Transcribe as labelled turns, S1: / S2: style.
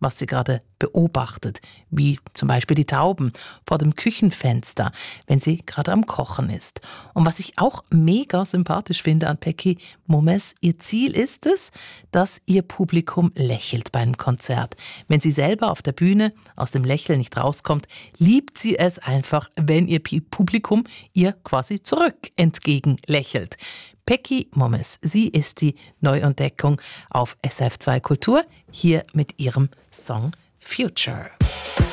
S1: was sie gerade beobachtet, wie zum Beispiel die Tauben vor dem Küchenfenster, wenn sie gerade am Kochen ist. Und was ich auch mega sympathisch finde an Pecki Momes, ihr Ziel ist es, dass ihr Publikum lächelt bei einem Konzert. Wenn sie selber auf der Bühne aus dem Lächeln nicht rauskommt, liebt sie es einfach, wenn ihr Publikum ihr quasi zurück entgegen lächelt. Pecki Momes, sie ist die Neuentdeckung auf SRF2 Kultur, hier mit ihrem Song Future.